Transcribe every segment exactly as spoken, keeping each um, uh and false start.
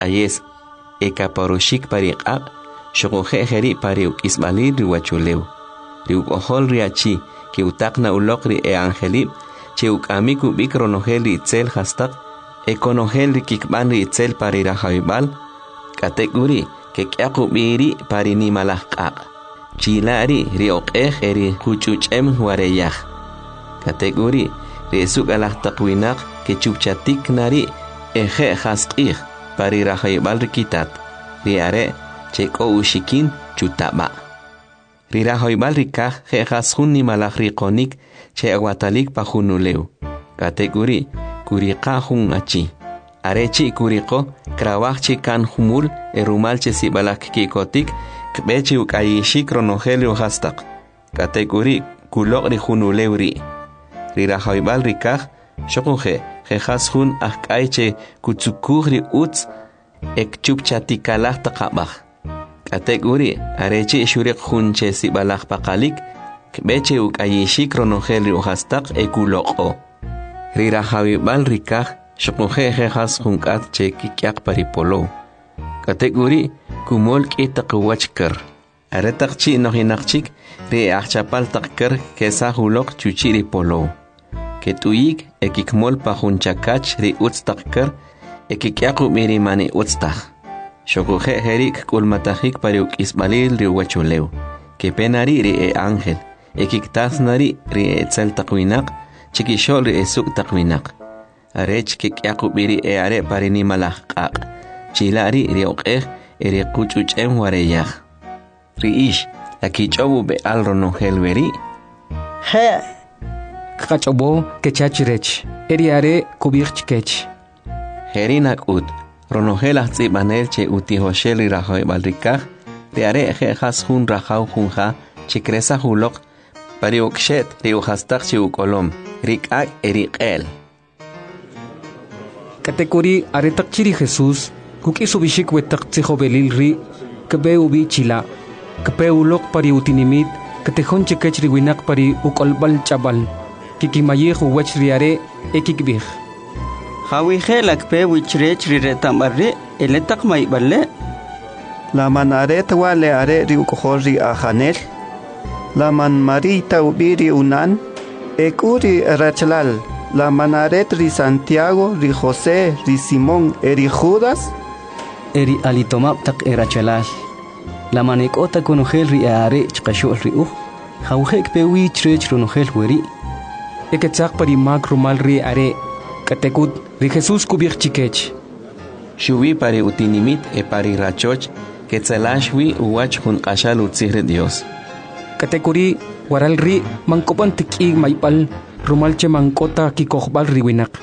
ayes ekaparoshik pariqaq shoqoje jeri pariuk ismalin riwachuleu riuk ohol riachi que utaqna ulokri e angelib che ukamiku bikronogeli itzel hastaq ekonogeli kikbanri itzel parira haibal kategori que kyaku biri parini malaqaq chilari rioqej eri huchuchem wareyaj kategori resuk alaqtaqwinaq que chupchatik nari eje hasqij parira haibal rikitat riare cheko ushikin chutaba rira haibal rikaj je hasun malaj riqonik che aguatalik pajunuleu kategori kuriqa hun achi arechi kuriqo krawajchi kan humul erumalche sibalak kikotik kbechi ukayishik ronogelio hastaq kategori kuloqri hunulewri rira haibal rikaj shoquje je hasun ajkaiche kutsukugri uts ekchupchatikalaj taqabaj kategori arechi shuriq hunche sibalaj paqalik kbeche ukayishik ronogelio hastaq ekuloqo rira haibal rikaj shoquje je has hunkat che kikyak paripolo kategori kumol kitaqwachkar aretaqchi nohinaqchik re achapal taqkar kesa hulok chuchiri polo ketuyik ekikmol pajunchakach ri utstaqkar ekikyaqu mirimani utstaq shoquje herik kulmatajik pariuk isbalil ri wachuleu kepenari ri e ángel ekiktasnari ri etzel taqwinaq chikishol ri esuk taqwinaq arech kikyaqu biri e are parini malaqaq chilari ri oqej eri quchuchem wareyaj riish akichobu be alrono helveri he kachobo kechachirech eri are kubirchkech herinak ut ronohela tsibanel che utihoshel rahoy balrikaj de are je has hun rahaw hunja chikresa hulok pariukshet riuhastaq chi ukolom rikak eriqel kategori aretaqchiri Jesús kukisubishik wetaqtsijo belilri kebeubi chila kepeulok pari utinimit ketejon chekech riwinak pari ukolbal chabal kikimayejo wechriare ekikbih Hawije lakpe wichrech riretambarre eletaq maiballe la manaret wale are ri ukohori ajanel la man marita ubiri unan ekuri rachlal la manaret ri Santiago ri José ri Simón eri Judas eri alitomap tak erachalal la manekota konogel ri are chqashul ri u hawjek pewi chrech ronogel weri eketzaq pari mak rumal ri are katekut ri Jesús kubir chikech shubi pari utinimit e pari rachoch ketzelashwi uwach hun qashal utzihre Dios katekuri waral ri mankopan tiki maipal rumalche mankota kikojbal riwinak.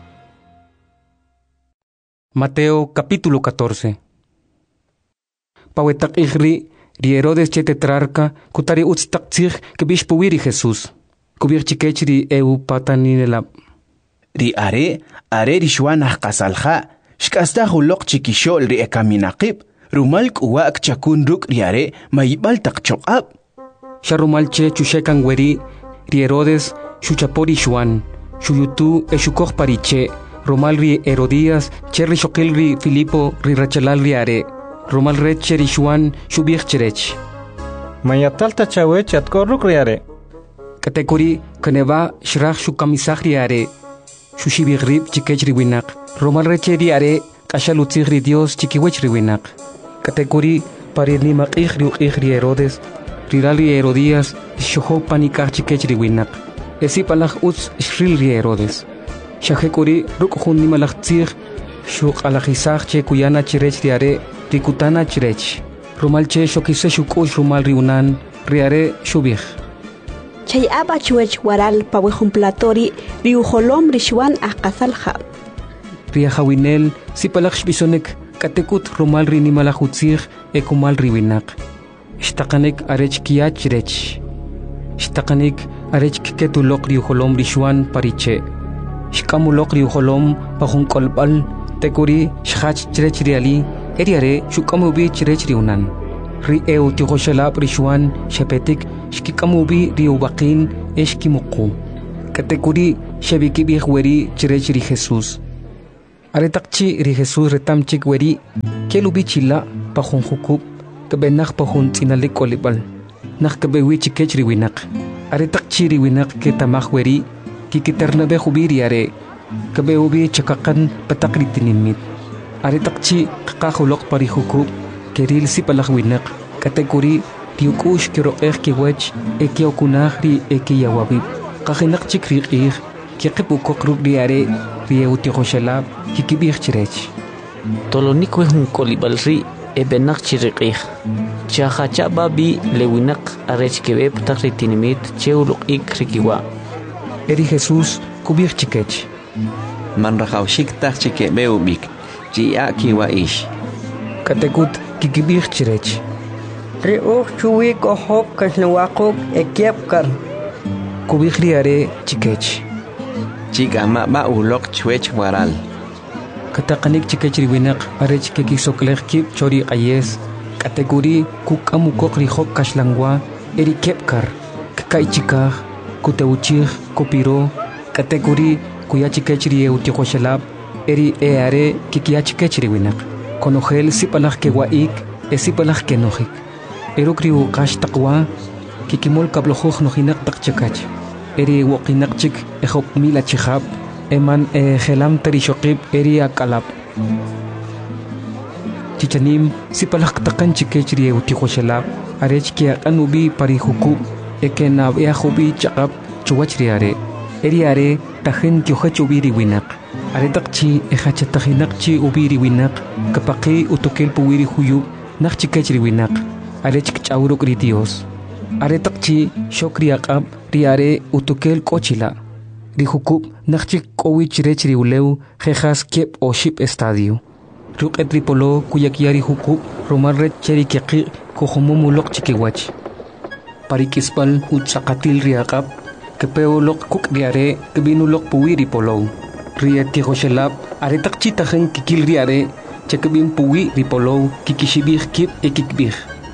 Mateo capítulo catorce. Pawetak igri ri Herodes che tetrarca kutari utstaktzig kebishpuwiri Jesús kubir chikechri eu pataninelab ri are are ri shwanah qasalja shkasta hulok chikishol ri ekaminaqib rumal kuwak chakun ruk ri are maybal taqchoqab sharumalche chushekan weri ri Herodes shuchapori shwan shuyutu eshukoj pariche romal ri Herodías cherri shokil ri Filipo ri rachalal ri are romal reche ri shwan shubich cherech mayatalta chawech atkorruk ri are katekuri kaneva shrach shukamisaj ri are shushibigrib chikech ri winak romal reche ri are kashalutzig ri Dios chikiwech ri winak katekuri parirni maqij ri uqij ri Herodes rirali Herodías shoho panikaj chikech ri winak esi palaj utz shril ri Herodes shajekuri ruk hundi malajtzig shuk alajisaj che kuyana chirech ri are rikutana chirech romal che shokise shukush romal ri unan ri are shubij chay aba chuech waral pawejun platori ri ujolom ri shwan aqasalja ri hawinel si palaj bisonek katekut romal ri nimalajutzig ekumal ri winak shtaqanek arech kiach rech shtaqanek arech ketulok ri ujolom ri shwan pariche shkamulok ri ujolom pajun kolbal tekuri shach chirech ri ali eriare shukamubi chirech ri unan ri eu tijoshalab ri shwan shepetik shkikamubi ri ubaqin eshkimuqu katekuri shabikibih weri chirech ri Jesús Aretakchi ri Jesús retamchik weri kelubi chila pahun hukub kebenak pahun tinalik olibal nak kebewi chikech riwinak. Aretakchi riwinak ke tamah weri kikiternabe hubiri are kebeubi cakakan petakri tinimit. Aretakchi kakahulok pari hukub keril si palak winak kategori tiukush kiroeh kiwech eki okunah ri eki yawabib kahinak chik riqih kikip ukok ruk diare ri eutihoshalab kikibih chirech tolonik wehun kolibal ri ebenak chiriqih chahacha babi lewinak arech kebe patakri tinimit cheuluk ik rikiwa eri Jesús kubih chikech man rahaushik tak chike beubik jia kiwa ish katekut kikibih chirech Riuh chuwi kohop kasnawakok ekiapkar. kubih riare chikech Chica ma ba ulok chwech waral katakanik chikech riwinak arech kekisokleh kip chori ayes kategori kukamukok rihok kashlangwa eri kepkar kakai chikah kuteuchih kopiro kategori kuya chikech rie utihoshalab eri eare kikia chikech riwinak konogel sipalach kewaik esipalach kenohik erukriu kash taqwa kikimol kablojuj nohinak takchakach eri woqinak chik ehop mila chihab eman e gelam terishokib eri akalap chichanim sipalach takan chikech rie utihoshalab arech kia anubi parihukub ekenab eahubi chaqab chuwach riare eri are tahin kyohach ubiri winak are takchi ehachatahinak chi ubiri winak kapaki utokel puwiri huyub nak chikech riwinak arech kchauruk ri Dios are takchi shokri aqab riare utokel kochila ri hukub nakchik kowich rech ri uleu jejas kep o ship estadio ruk etripolo kuyakiari hukub romal rech cheri kiqi kohomomulok chikiwach parikispal utsakatil ri aqab kepeolok kuk riare kebinulok puwiri polo riati hoshelab are takchi tahen kikil riare chekebin puwi ri polo kikishibih kip ekikbih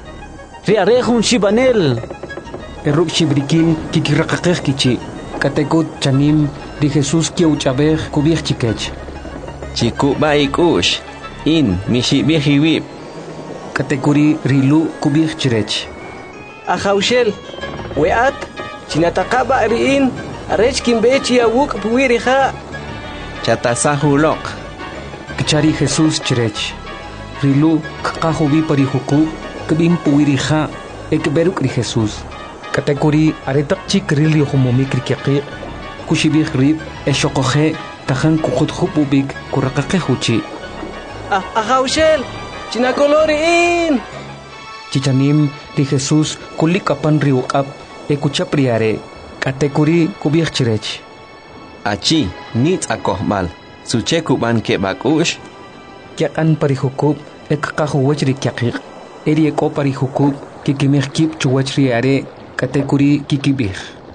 riare hun shibanel eruk shibrikin kikirakakeh kichi katekut chanim ri Jesús kiuchabeh kubih chikech Chiku ba ikush in mishibih hiwib kategori rilu kubih chirech Ahaushel weat chinataqaba riin arech kimbechi awuk puwiriha chatasahulok kichari Jesús chirech rilu kakahubi parihukub kebin puwiriha ekberuk ri Jesús kategori aretak chik rili humomik rikiqi kushibih rib eshokoje tahan kukut hububik kurakaqe huchi ah ahaushel chinakoloriin chichanim ri Jesús kulikapan riuqab ekuchapriare kategori kubih chirech achi nit akohmal suche kuban ke bakush kyakan parihukub ekqahuwach rikiqiq eri eko parihukub kikimih kip chuwach riare kategori kikibih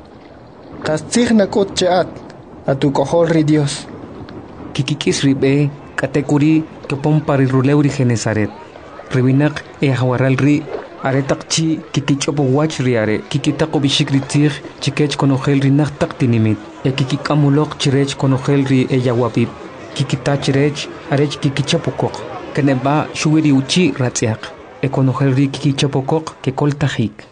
Kastig nakot chaat atu kohol ri Dios kikikis ribe kategori kepom pariruleu ri Genesaret riwinak e hawaral ri aretak chi kikichopo wach riare kikitako bishikritir chikech konogel ri naktak tinimit e kikikamulok chirech konogel ri e yawabib kikita chirech arech kikichapokok keneba shuwiri uchi ratziak e konogel ri kikichapokok que koltajik.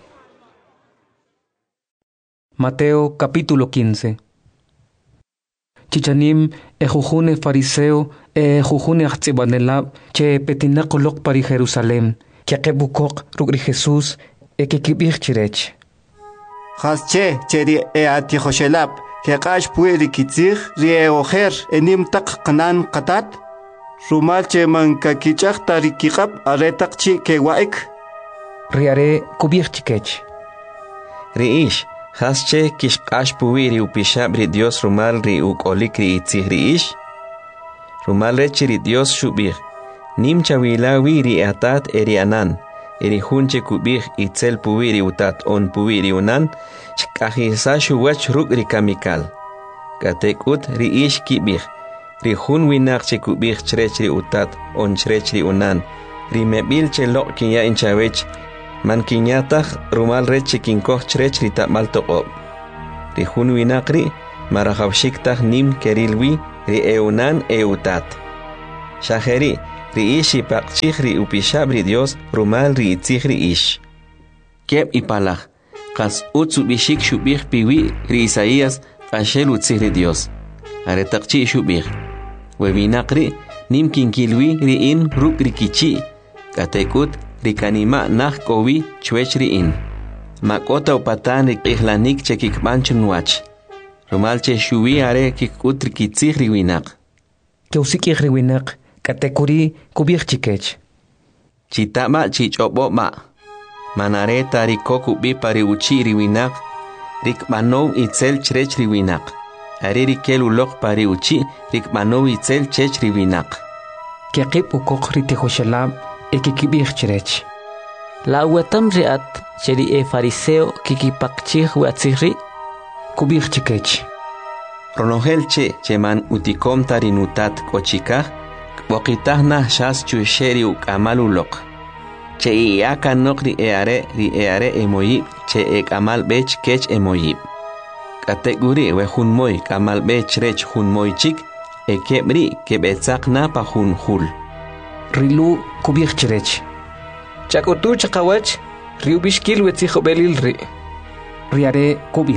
Mateo capítulo quince. Chichanim e jujune fariseo e jujune achzibanelab che petinakolok pari Jerusalem que akebukok rugri Jesús e que kibich chirech. Hasche cheri e atihoshelab que qash pueri kitzig rie ojer enim tak qanan qatat rumal che man kakichaq tarikikab aretak chi ke waik riare kubich chikech. Riish hasche kishqash puwiri upishab ri Dios rumal ri ukolik ri itzih riish rumal rechi ri Dios shubih nim chawilawi ri atat eri anan eri hunche kubih itzel puwiri utat on puwiri unan chkahisa shuwach ruk ri kamikal katekut ri ish kibih ri hun winak che kubih chrech ri utat on chrech ri unan ri mebil che lo kinya inchawech man kinyataj rumal rechi kinkoh chrech ri tamal toqob ri hun winakri marahawshiktaj nim kerilwi ri eunan eutat Shaheri ri ish ipaqchih ri upishab ri Dios rumal ri itzih ri ish. Kep ipalach qas utsu bishik shubih piwi ri Isaías qashel utzih ri Dios. Are taqchi shubih. Webinaqri nim kinkilwi ri in ruk ri kichi. Katekut ri kanima nah kowi chwech ri in. Makota upatan ri ihlanik chekikmanchun wach. Rumal che shuwi are kikut ri kitzih ri winaq. Keusikih ri winaq katekuri kubih chikech. Chitama chichobo ma. Manareta ri koku bi pari uchi ri winaq. Rik manov itzel chrech ri winaq. Are ri kelu lok pari uchi rik manov itzel chech ri winaq. Kekip ukok ri tehoshalab ekikibih chrech. La uatam riat cheri e fariseo kikipakchih uatzihri kubih chikech. Ronogel che cheman utikom tarinutat kochikah waqitah nah shas chusheri ukamalulok. Che iaka nokri eare ri eare emoyib che ekamal bech kech emoyib. Kategori we hunmoy kamal bech rech hunmoy chik ekebri kebetzak na pa hun hul. Rilu kubih chrech. Chakutu chakawach riubishkil wetzijo belil ri. Riare kubih.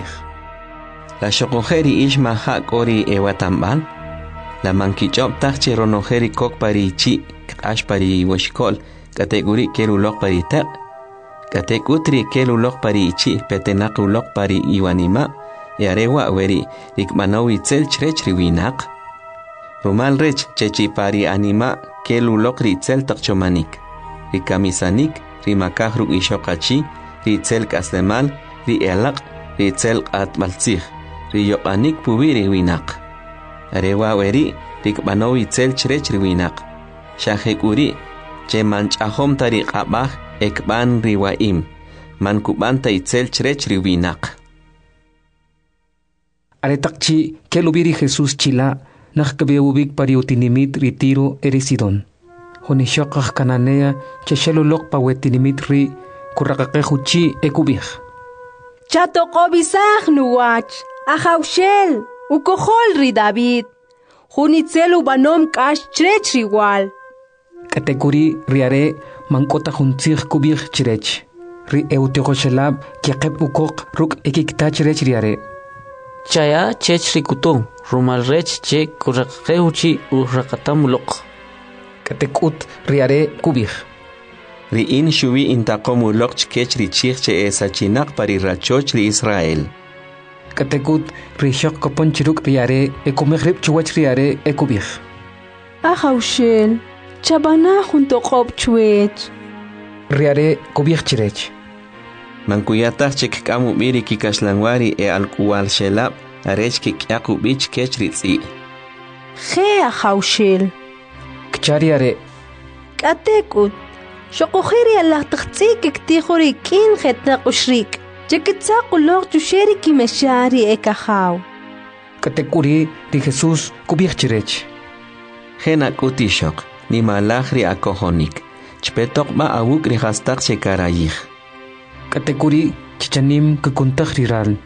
La shokojeri ishma hak ori ewatambal. La mankichop tachi ronojeri kok pari chi ash pari washkol kategori kelulok pari tak. Katekutri kelulok pari chi petenaqulok pari iwanima. Yarewa weri rikmanawi tzel chrech riwinak. Rumal rech chechi pari anima kelulok ritzel takchomanik. Rikamisanik rimakah ruk ishokachi ritzel kaslemal ri elak ritzel atmaltzih. Riyopanik puwi riwinak. Arewa weri rikmanawi tzel chrech riwinak. Shahekuri che manchahom tariqabah ekban riwaim. Mankubanta itzel chrech riwinak. Aretakchi kelubiri Jesús chila nakkabeubik pariutinimit ritiro erisidon. Honishokah kananea cheshelulok pawetinimit ri kurakaqehuchi ekubih. Chato qobisah nuwach ahawshel ukohol ri David. Hunitzelu banom kash chrech riwal. Katekuri riare mankota huntzih kubih chrech. Ri eutekoshelab kiaqeb ukok ruk ekikta chrech riare. Chaya chech rikuto rumal rech che kurakqeuchi urakatamulok. Katekut riare kubih. Ri in shuvi intaqomulok chkech richich che esachinak pari rachoch ri Israel. Katekut rishok kopon chiruk riare ekumeghrib chuwach riare ekubih. Ahawshel chabana junto qob chwech. Riare kubih chirech. Mankuyatah chek kamu miri kikashlangwari e alkuwal shelab arech kikyaku bich kech ritzi. He ahawshel. Kchariare. Katekut. Shokojeri Allah tachtsi kiktihori kin jetna ushrik. Chekitzakulok chusheri kimeshari ekahaw. Katekuri di Jesús kubih chirech. Hena kutishok ni malahri akohonik. Chpetok ma awuk ri hastak chekarayih. Katekuri chichanim kukuntah riral.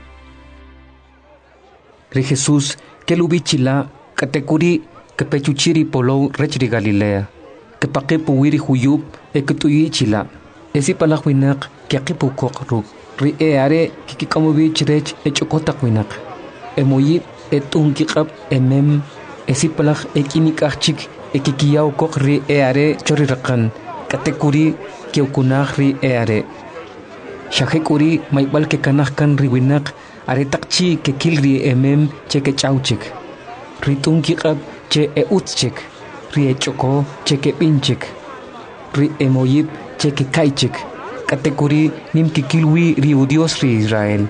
Ri Jesús kelubichila katekuri kepechuchiri polo rech ri Galilea. Kepakipu wiri huyub e ketuyi chila. Esi palakwinak kiakipu kokruk. Ri eare kikikamubi chirech e chokotak winak. E moyib e tunkikab e mem. Esi palak e kinikachik e kikiyaw kok ri eare chorirakan. Katekuri kiukunah ri eare. Shahekuri maibal ke kanahkan riwinak are takchi ke kilri emem che ke chauchik. Ritun kikab che e utchik. Ri e choko che ke pinchik. Ri emoyib che ke kaichik. Katekuri nim ki kilwi ri udios ri Israel.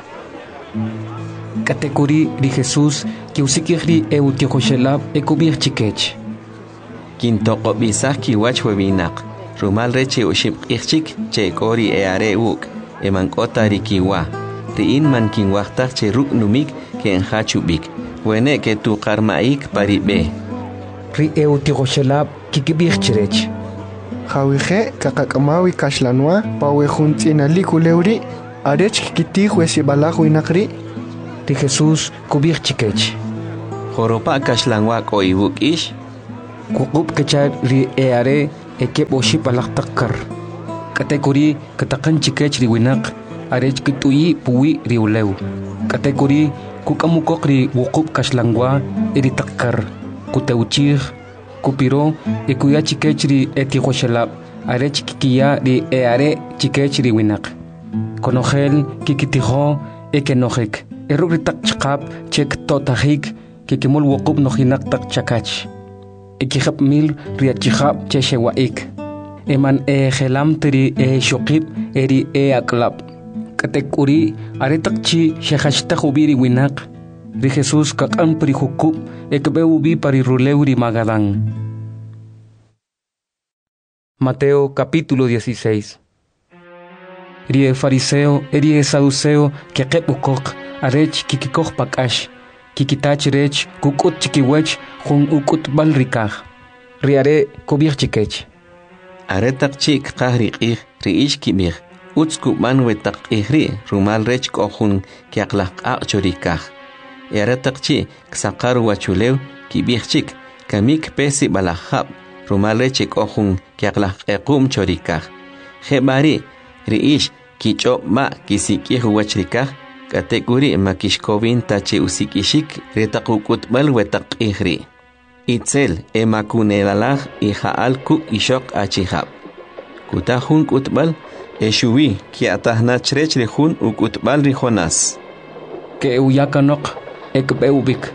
Katekuri ri Jesús ki usikiri e utiokoshelab e kubir chikech. Kintoko bisah ki wach webinak. Rumal reche ushib ichik che kori e are uk. E mankota rikiwa. Riin man kinwachtak che ruk numik ke enhachubik. Wene ke tu karmaik paribe. Ri e utiokoshelab kikibir chirech. Hawije kakakamawi kashlanwa pawe juntina likuleuri arech kiti huesi balajo inakri. Ri Jesús kubir chikech. Joropa kashlanwa ko ibuk ish. kukup kechar ri eare ekep oship alak takkar kategori katakan chikech ri winak arech kituyi puwi ri ulew kategori kukamukok ri wukup kaslangwa iri takkar kuteuchir kupiro ikuya chikech ri eti khoshalab arech kikiya ri eare chikech ri winak konogel kikitiho ekenojek eruk ri tak chqap chek totahik kikimul wukup nohinak tak chakach ikihap mil riachihap cheshewaik eman e gelam tri e shokip eri e aklap katekuri aretakchi shehashta hubiri winak ri Jesus kakan pri hukup ekbeubi pari ruleuri magadang. Mateo capítulo dieciséis. Ri e fariseo eri e saduceo kekep ukok arech kikikok pakash kikitach rech kukut chikiwech jun ukut balrikaj riare kobir chikech aretak chik qahri qih riish kibir utsku manwe tak ihri rumal rech kohun kiaqlaq chorikaj aretak chi ksaqar wachulew kibir chik kamik pesi balahab rumal rech kohun kiaqlaq equm chorikaj khebari riish kichop ma kisikih wachrikaj kategori makishkovin tache usikishik retaqukut balwetak ihri itzel emakunelalah ihaal ku ishok achihab kutahun kutbal eshuwi ki atahna chrech rehun ukutbal rihonas ke uyakanok ekbeubik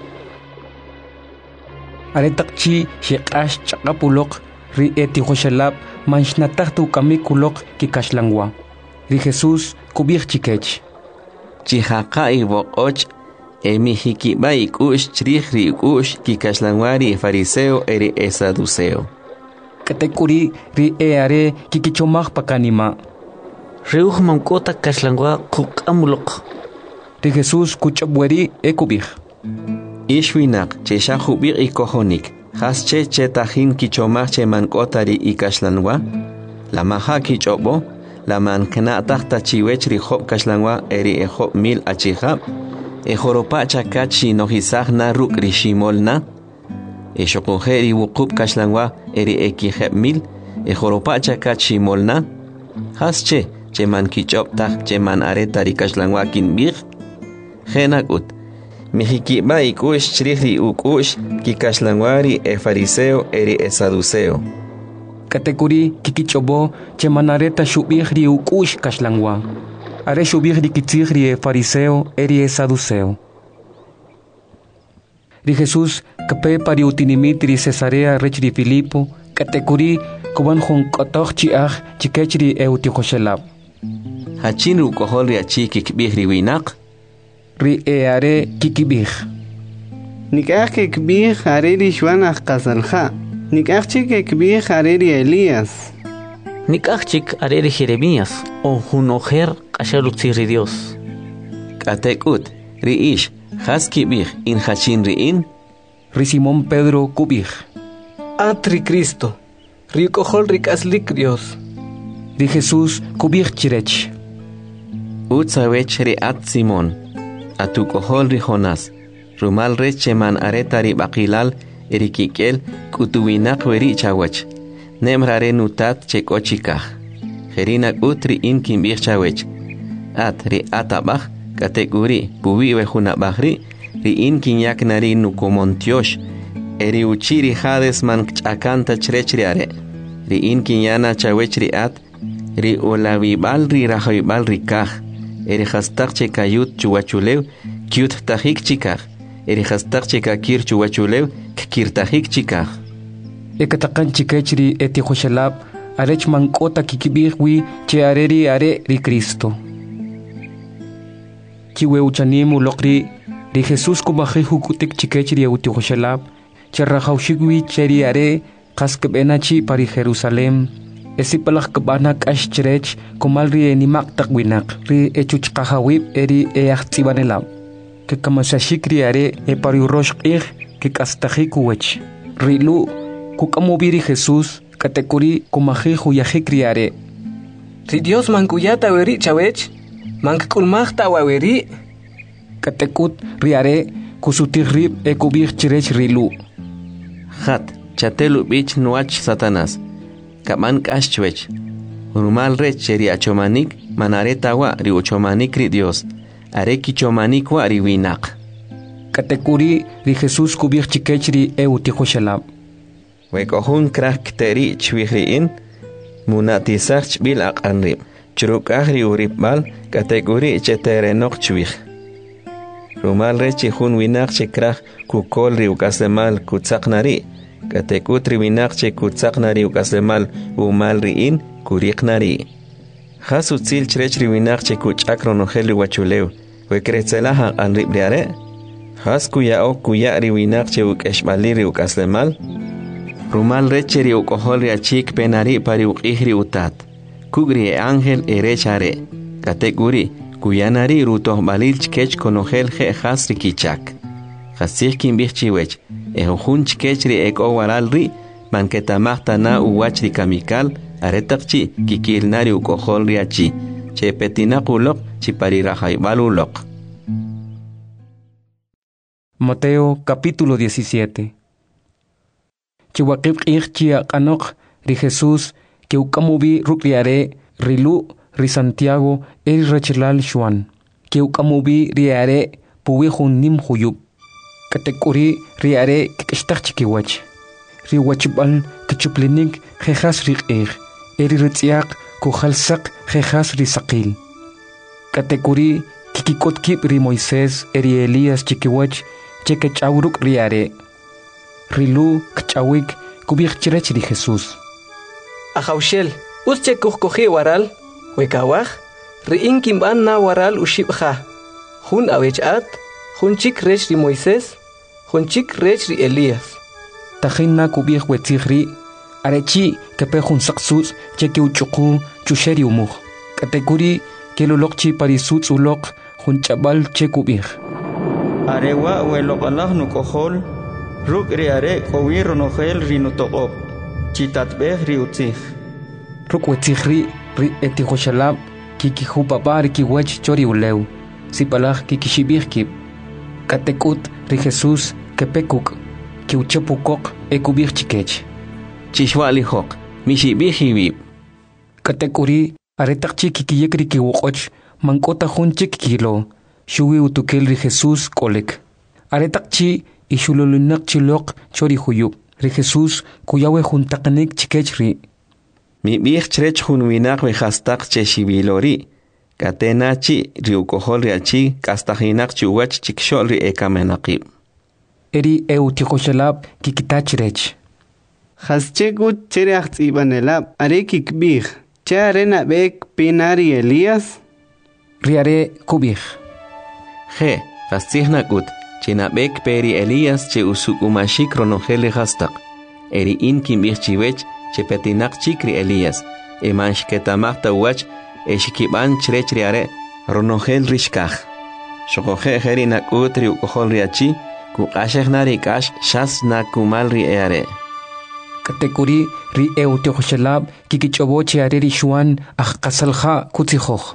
aretakchi shiqash chaqapulok ri eti khoshalab manshnatahtu kamikulok kikashlangwa ri Jesus kubir chikech chihaqa iboqoch emihikiba ikush chrihri ikush kikashlangwari fariseo eri e saduceo katekuri ri eare kikichomaj pakanima reuj mamkota kashlangwa qukamulok ri Jesus kuchabweri ekubij ishwinak cheshahubir ikohonik hasche chetajin kichomaj chemankota ri ikashlanwa la maha kichobo la mankna tahta chiwech ri job kashlangwa eri e job mil achihab e joropa chakachi nohisagna ruk ri shimolna e shokojeri wukup kashlangwa eri e kijeb mil e joropa chakachi molna hasche cheman kichop tah cheman areta ri kashlangwa kinbir genakut mihikiba ikush chrihri ukush kikashlangwari e fariseo eri e saduceo kategori kikichobo chemanareta shubih ri ukush kashlangwa are shubih ri kitzih ri fariseo eri e saduceo ri Jesus kape pari utinimit ri Cesarea rech ri Filipo kategori kuban jun kotoch chiaj chikech ri e utikoshelab hachin ru kohol ri achi kikbih ri winak ri e are kikibih nikaj kikbih are ri shwanaj qasalja nikachik ekbi hareri Elías nikachik areri Jeremías o hunojer kashalutziri Dios katekut riish haskibih in hachin riin ri Simón Pedro kubih atri Cristo ri kohol ri kaslik Dios ri Jesus kubih chirech utsawech ri at Simón atu kohol ri Jonas rumal recheman areta ri baqilal erikikel kutuwinak weri chawach nemrare nutat chekochikaj jerinak utri in kimbir chawech at ri atabaj kategori puwiwe junabajri ri in kinyak nari nukomontiosh eri uchiri hades man chakanta chrechriare ri in kinyana chawech ri at ri olavibal ri rajoibal ri kaj eri hastak chekayut chuwachulew kyut tajik chikaj eri hastak chekakir chuwachulew kirtajik chikaj ekatakan chikechri eti khoshalab arech mankota kikibihwi che areri are ri Cristo kiwe uchanimu lokri ri Jesus kubaji hukutik chikechri uti khoshalab che rajaushigwi cheri are qaskbenachi pari Jerusalem esi palak kabana kash cherech komalrienimak takwinak ri echuchqahawib eri eachtibanelab ke kamasashikri are e pari roshqih que castajicuech rilu kukamubiri Jesús katekuri kumajiju yajikriare ri Dios mankuyata weri chawech mankulmajta waweri katekut riare kusutirrib ekubir chirech rilu hat chatelu bich nuach Satanás. Kaman kash chwech. Rumal rech cheri achomanik manareta wa ri uchomanik ri Dios. Areki chomanik wa ri winak. Katekuri ri Jesús kubich chikechri e utijo shalab. Wekohun krak teri chwihriin munatisach bil aqanrib. Churukahri uripmal katekuri cheterenok chwih. Rumal rechi hun winak chikrak kukol ri ukasemal kutsaknari. Katekutri winak che kutsaknari ukasemal umal riin kuriknari. Hasu tsil chrechri winak che kuchakro noheli wachuleu. Wekretzelaha anribriare. Has kuya o kuya ri winak che ukeshmali ri ukasemal. Rumal recheri ukohol achik penari pari ukihri utat. Kugri e ángel erechare. Katekuri kuyanari rutoh balil chkech konohel je hasri kichak. Hasih kimbichiwech. Ehun chkechri ek owaral ri manketamahta na uwachri kamikal aretakchi kikilnari ukohol riachi. Che petinakulok chiparirajaibalulok. Mateo capítulo diecisiete. Chihuakib irchia kanok ri Jesús que ukamubi rukriare rilu ri Santiago el rechilal Juan que ukamubi riare puwihun nim huyub katekuri riare kishtakchikiwach riwachibal kichuplinik jejas riqir eri ritziak kujalsak jejas risaqil katekuri kikikotkib ri Moisés eri Elías chikiwach chekechawruk riare rilu kchawik kubikchirech ri Jesús. Ajaushel, usche kuhkoji waral, wekawaj, riin kimban na waral ushibja. Jun awechat, jun chik rech ri Moisés, jun chik rech ri Elías. Tajin na kubij wetzigri, arechi kepe jun saksus, cheke uchuku, chusheri umuj. Katekuri, kelulokchi parisutz ulok, jun chabal che kubij. Arewa welokalaj nukohol, ruk riare kowir nogel rinutoop. Chitatbeh riutzig. Rukwetzighri ri etihoshalab kikihupapar kiwech chori uleu. Sipalaj kikishibirkib. Katekut ri Jesús kepekuk kiuchepukok ekubir chikech. Chishwalijok mishibihibib. Katekuri aretakchi kikiyekri kiwokoch mankota junchik kilo. Shuwi utukel ri Jesús kolek. Aretakchi ishululunak chilok chori huyub. Ri Jesús kuyawe juntakanik chikechri. Mi bich chrech jun winak we hastak cheshibilori. Katenachi riukohol riachi kastahinak chuwach chikshol ri ekamenaqib. Eri eutihoshalab kikitachrech. Haschegut chereach ibanelab are kikbih. Charena bek pinari Elías. Riare kubih. Je, hastihnakut. Chinabek peri Elías che usuk umashik ronogele hastak. Eri in kimbich chiwech che petinak chikri Elías. Emansh ketamachta wach eshikiban chrechriare ronogel rishkach. Shokoje heri nakutri ukohol riachi kukashech narikash shas nakumal ri eare. Katekuri ri eutihoshalab kikichobo chiare ri Juan achkasalja kutzijoch.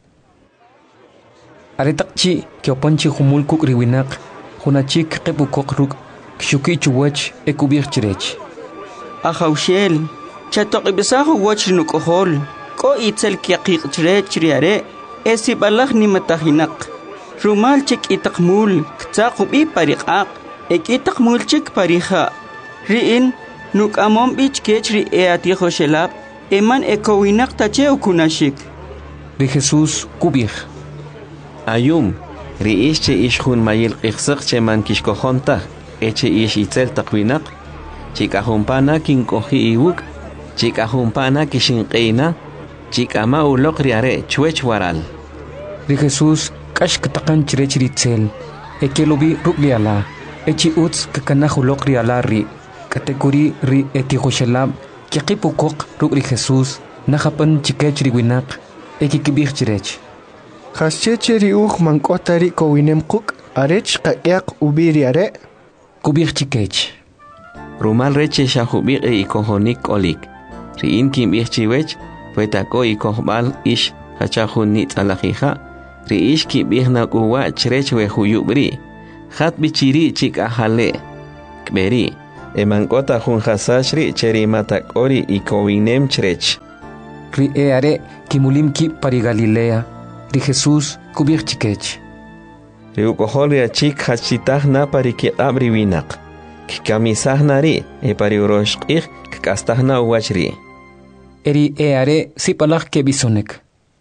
Aretakchi kiopanchi humul kuk riwinak. Hunachik kepukok ruk kshuki chuwach ekubir chirech. Ajaushel, chatok ibisahu wach nukohol, ko itzel kiakik chirech riare, esi balak ni matahinak. Rumal chik itakmul, ktsakub i parikak, ek itakmul chik pariha. Riin, nuk amom bich kech ri eatiho shelab, eman ekowinak tache ukunashik. Ri Jesús kubir. Ayum. Riish che ish hun mayil qixsaq che man kishkojonta eche ish itzel taqwinak chikajumpana kinkoji iwuk chikajumpana kishinqeina chikama uloq riare chwech waral. Ri Jesús kashk taqan chirech ritzel ekelobi rugliala echi utz kakanahu uloq riala ri katekuri ri etihoshalab kiqipukok ruk ri Jesús najapan chikech riwinak ekikibir chirech. Haschecheri uj mankotari kowinem kuk arech qayak ubiri are kubir chikech. Rumal reche shahubir e ikohonik olik. Riin kim chiwech fuetako ikohbal ish hachahunit alajija. Riish ki bihna kuwa chrech we huyubri. Hat bichiri chik ahale. Kberi Emankota jun hasashri cheri matakori y kowinem chrech. Ri eare kimulimki pari Galilea. Ri Jesús kubir chikech. Ri ukohol chik hachitah na pari ki abri winak. Kikamisah nari e pari uroshqih kastah na uwachri. Eri eare sipalak ke bisonek.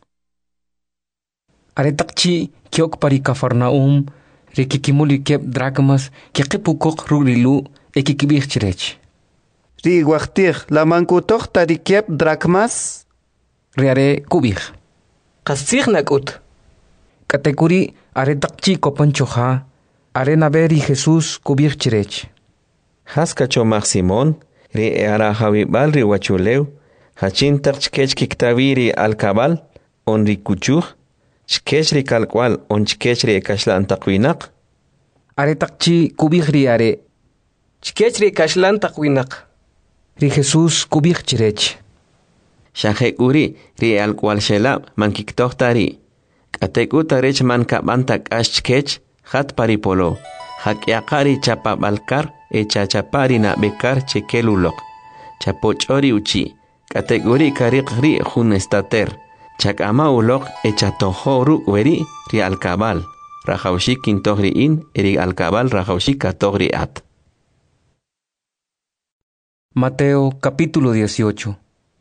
Are takchi kiok pari Kafarnaum. Ri kikimuli kep drachmas kikipukok rurilu e kikibir chirech. Ri wachtih la mankutoch tari kep drachmas. Ri are kubir. Kasih nakut. Katekuri are takchi kopanchoha. Are naberi Jesús kubir chirech. Haskacho Mag Simón, ri eara Javibal ri wachuleu, hachin takchkech kiktaviri al cabal, on ri kuchuh, chkech ri kalkwal, on chkech ri ekashlan takwinak. Are takchi kubir ri are. Chkech ri ekashlan takwinak. Ri Jesús kubir chirech. Shahek uri ri alkwal shelab man kiktohtari. Katek utarech man kabantak ash chkech, hat paripolo. Hakyakari chapa balkar e chachapari na bekar chekelulok. Chapochori uchi. Kategori karikri jun estater. Chakama ulok e chatohoru weri ri alkabal. Rajaushik kintohri in eri alkabal rajaushik katogri at. Mateo capítulo dieciocho.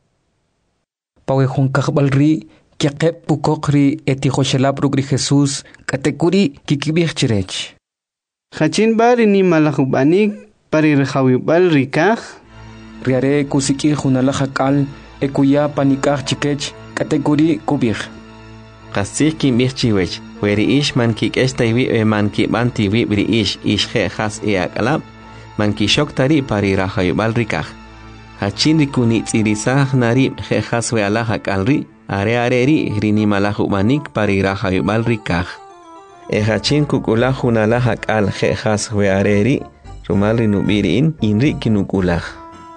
Pawe jun kakbalri kiakep pukokri etihoshelapru gri Jesús kategori kikibir chirech. Hachin bari ni malahubanik pari rejawibal rikaj. Riare kusiki junalajakal ekuya panikaj chikech kategori kubir. Kasih kimbir chiwech. Weri ish man kik esta iwi e man ki banti wi bri ish ish he has e akalab. Man ki shok tari pari rejawibal rikaj. Hachin rikuni tsirisah nari he has we alajak ri. Are are ri rini malahubanik pari rejawibal rikaj. Ehachin kukula junalajak al jejas weareri, rumal rinubiriin, inri kinukulaj.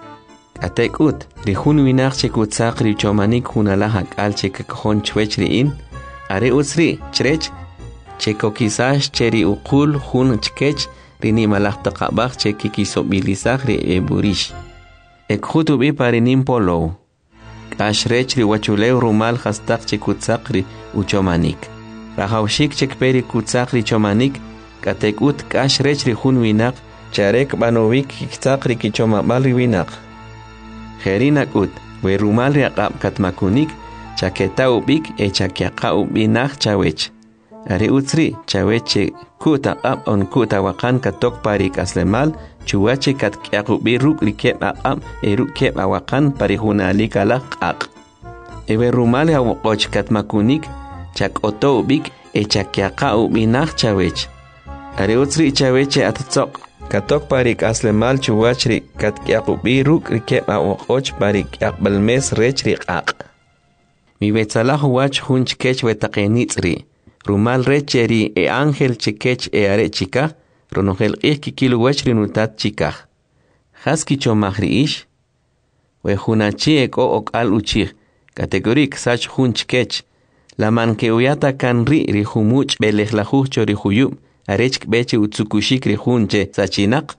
Atekut, rihun winak chekutsak richomanik junalajak al chekakjon chwechriin, are utsri, chrech, chekokisash cheri ukul jun chkech, rini malajtakabak chekikisobilizak ri eburish. Ekhutubi parinim polo. Ashrech riwachuleu rumal hastak chekutsak ri uchomanik. Rajaushik chekperi kutsakri chomanik, katekut kash rechri jun winak, charek banovik kiksakri kichomabali winak. Jerinak ut, we rumalri akab katmakunik, chaketa ubik e chakiaka ubinak chawech. Ari utsri, chaweche kuta ab on kuta wakan katok parik aslemal, chuache katkiak ubi ruk rikep ab e rukep awakan pari junalik alak ak. Ewe rumali awokoch katmakunik, chak oto ubik e chakiaka ubinach chawech. Are utsri chaweche atatzok. Katok parik aslemal chuwachri katkiak ubi ruk rikep awokoch parik akbalmes rechri ak. Mi betzalah wach hun chkech wetaqenitzri. Rumal recheri e ángel chikech e are chika. Ronogel ik kikilu wachri nutat chika. Haski chomahri ish. We hunachi ek o ok al uchir. Kategorik sach hun chkech. La mankeuyata kan ri rihumuch belejlajucho rihuyub, arechk beche utsukushik rihunche sachinak.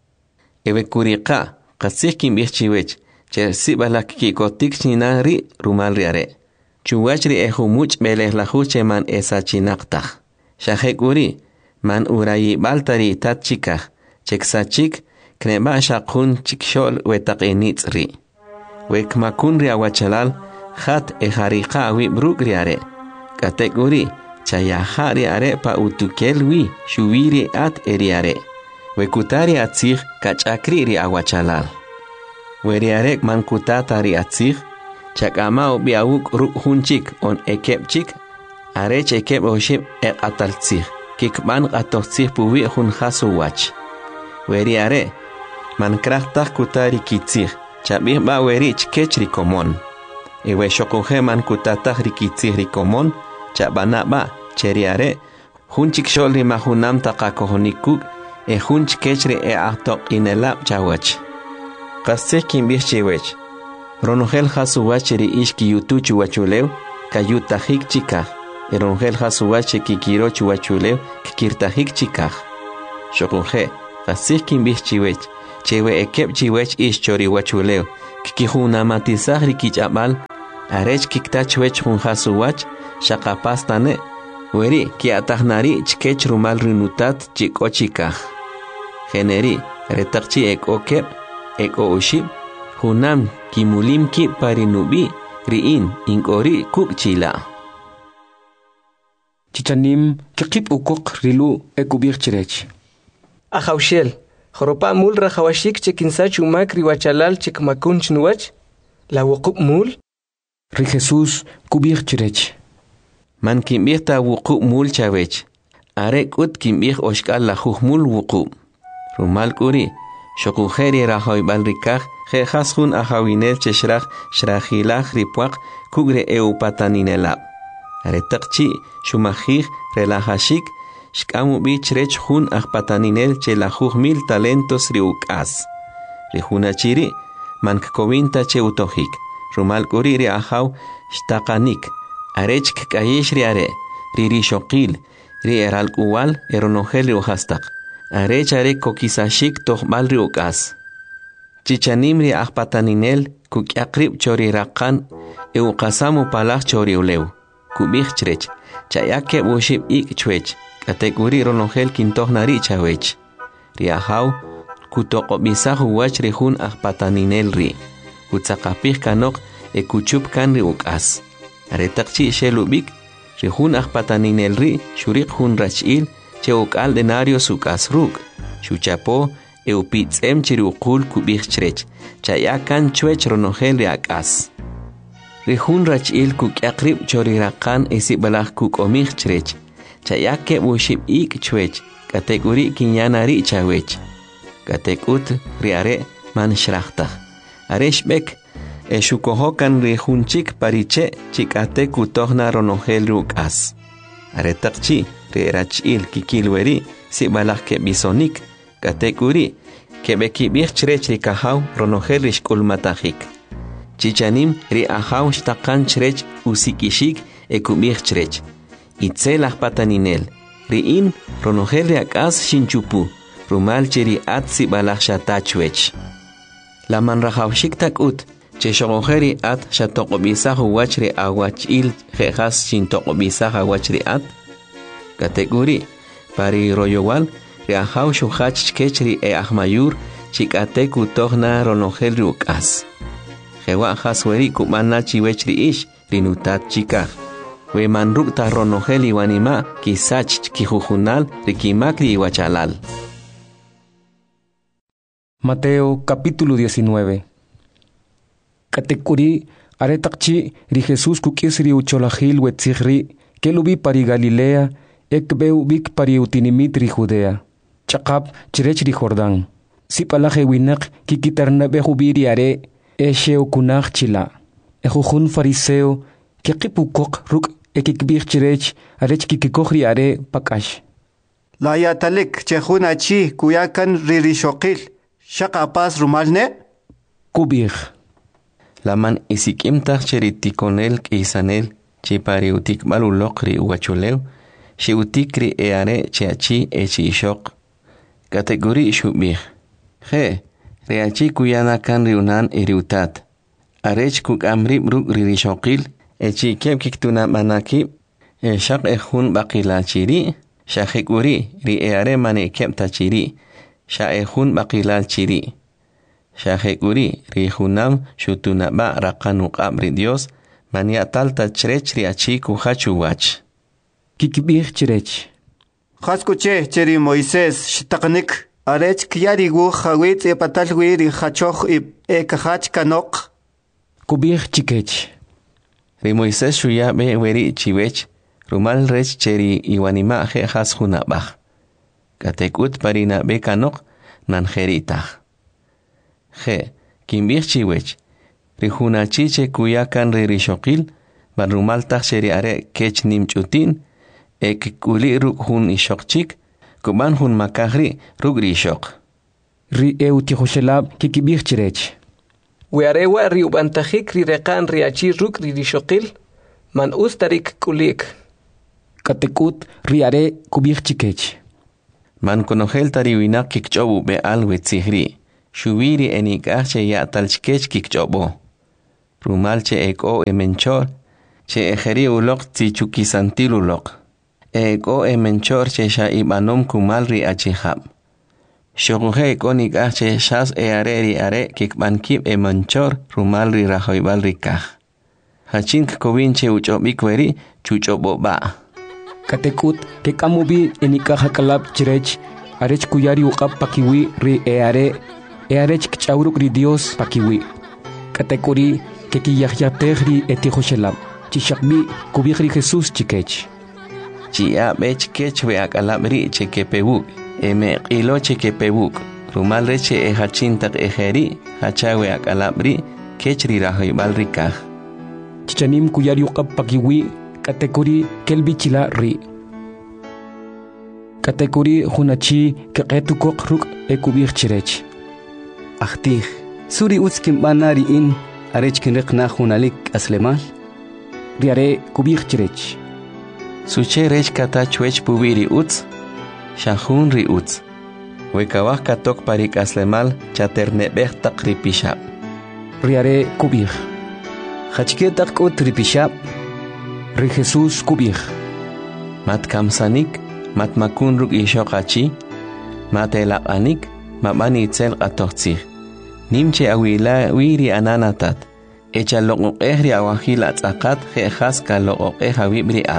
Ewe kurika, kasik kim birchiwech, che sibalak kikotik china ri rumal riare. Chuwachri ehumuch belejlajuche man esachinaktaj. Shahekuri, man urayi baltari tatchikaj, cheksachik, kneba shakun chikshol wetaqenitz ri. Wekmakun ri awachalal, hat ejarika wibruk riare. Kategori chayahari are pa utukelwi shubiri at eriare. Wekutari atzig kachakri ri awachalal. Weriarek mankutatari atzig chakama biauk rukhunchik on ekepchik arech ekep oshib ek ataltzig kikban atotzig puwi hun hasuwach. Weriare mankrachtak kutari kitzig chabih ba werich kechri komon. Ewe shokoje mankutatah rikitzig rikomon chabanaba cheriare hunchik sholri mahunam taqakohonikuk e hunch kechri e ahtok inelab chawach. Kasek kimbirchiwech. Ronogel hasuwacheri ishki yutuchu wachulew kayutahik chikaj. E ronogel hasuwache kikirochu wachulew kikirtahik chikaj. Shokoje kasek kimbirchiwech chewe ekep chiwech ish chori wachuleo kikihuna matisah rikich'abal arech kiktachwech junjasuwach shaqapastane weri kiatahnari chkech rumal rinutat chikochikaj generi retaqchi ekokep eko ushib hunam kimulimki parinubi riin inkori kukchila chichanim kikip ukok rilu ekubir chirech Ajaushel Joropa mul rajawashik chekinsach umak riwachalal chekmakun chnuach la wuqub mul Ri Jesús kubir chirech Man kimbir ta wuqub mul chavech are kut kimbir oshkal la mul wuqub rumal kuri shokujeri rahoy balrikaj jehashun ajawinel cheshraj shrajilaj ripuaq kugre eupataninelab are taqchi shumajij relajashik Shkamu bichrech hun ajpataninel che la mil talentos riukas. Rijunachiri, mankkovinta che utohik. Rumal kuri ri ahaw shtakanik. Arech kayesh riare, riri shokil, ri eral uwal eronogel riuhastak. Arech are kokisashik tohmal riukas. Chichanim ri ajpataninel kukyakrib chori rakan eukasamu palach chori uleu. Kubichrech, chayake bushib ik chwech. Kategori ronogel kintoh nari chawech. Riahaw kutoko bisahu wach rihun ajpataninel ri. Kutsakapih kanok e kuchup kan ri ukas. Aretakchi shelubik rihun ajpataninel ri shurik hun rachil che ukal denario sukas ruk. Shuchapo e upitzem chiriukul kubih chrech. Chayakan chwech ronogel ri akas. Rihun rachil kukyakrib chorirakan esibalaj kukomih chrech. Chayake bushib ik chwech, kategori kinyanari chawech. Katekut riare man shrachtaj. Areshbek, eshukohokan rihunchik pariche chikate kutohna ronogel rukas. Aretakchi rirachil kikilweri si balake bisonik. Kategori kebeki birchrech rikahaw ronogel rishkulmatajik. Chichanim ri ahaw shtakan chrech usikishik ekubirchrech. Itzel ajpataninel, riin ronogel riakas shinchupu, rumal chiri atsi balach shatachwech. La manrajawshik takut, che shogojeri at shatokobisaju wachri awachil jejas shintokobisaja wachri at. Kategori, pari royowal, riahaw shuhach kechri e ahmayur, chikate kutohna ronogel riukas. Jewa hasweri kumana chiwechri ish, rinutat chikaj. We manrukta ronogel iwanima kisach kijujunal rikimakri iwachalal. Mateo capítulo diecinueve. Katekuri aretakchi ri Jesús kukisri ucholajil wetzigri kelubi pari Galilea ekbeu bik pari utinimit ri Judea. Chakap chirech ri Jordán. Sipalaje winak kikitarnabe jubiri are esheo kunach chila. Ejujun fariseo kekipukok ruk ekikbir chirech arech kikikohri are pakash. La yatalik chehuna chi kuyakan ririshokil shaqapas rumalne kubir. La man isikimtaj cheritikonel kisanel chipariutik balulokri uachuleu shiutikri eare cheachi echishok. Kategori shubir. He, reachi kuyana kan riunan iriutat. Arech kukamrib ruk ririshokil echi kep kiktuna manaki e shaq e hun baqila chiri shaqikuri ri eare mane kep tachiri sha e hun baqila chiri shaqikuri ri hunam shutuna ba raqanu qabri Dios mania talta chrech ri achi ku hachu wach kikibir chrech khaskuche cheri Moisés shtaqnik arech kyari gu khawit e patalwi ri hachoch e kahach kanok kubir chikech Ri Moisés shuya be weri chiwech, rumal rech cheri iwanima je has hunabach. Katekut parina be kanok nan jeritach. Je, kimbir chiwech, ri hunachiche kuyakan ri rishokil, ban rumal tach cheri are kech nimchutin, ek kuli ruk hun ishokchik, kuban hun makahri ruk rishok. Ri eutihoshelab kikibir chirech. Wearewa riubantajik rirekan riachi ruk ririshokil, man ustarik kulik. Katekut riare kubir chikech. Man konogel tariwinak kikchobu be al wetzihri, Shubiri enikaj che yatal chkech kikchobo. Rumal che eko emenchor, che ejeri ulok tichukisantil ulok. Eko emenchor che sha ibanom kumalri achihab. Shoguje eko nikaj che shas eareri are kikbankib emenchor rumalri rahoibalri kaj. Hachink kovinche uchobikweri chuchobo ba. Katekut ke kamubi enika hakalab chirech arech kuyari uqab pakiwi ri eare earech kchauruk ri Dios pakiwi. Katekuri ke kiyahyatehri etihoshelab chishakbi kubihri Jesús chikech. Chia bech kech we akalabri chekepewuk eme qilo chekepewuk rumal reche e hachintak ejeri hachawe akalabri kechri rahoibalri kaj. Chichanim kuyari uqab pakiwi katekuri kelbichila ri. Katekuri hunachi keqetukok ruk ekubir chirech. Ahtih, suri utskim banari in arech kinrik na hunalik aslemal. Riare kubir chirech. Suche rech kata chwech pubiri uts, shahun ri uts. Wekawah katok parik aslemal chaternebech tak ripishab. Riare kubir. Hachketak ut ripishab. Ri Jesús kubir. Mat kamsanik, mat makun ruk ishokachi, mat elapanik, mabani itzel qatochtzih. Nimche awila wiri ananatat. Echa loqoq ehri awahila tzaqat jejas ka loqoq ehawibri at.